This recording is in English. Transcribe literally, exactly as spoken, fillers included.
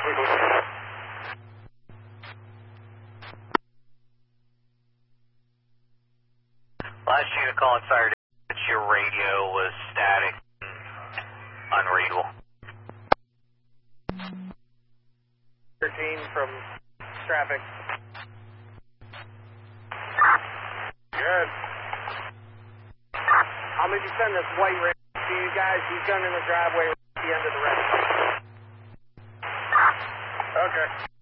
Last unit calling fire dispatch, your radio was static and unreadable. thirteen from traffic. Good. I'll maybe send this white red to you guys. He's done in the driveway right at the end of the red. Okay.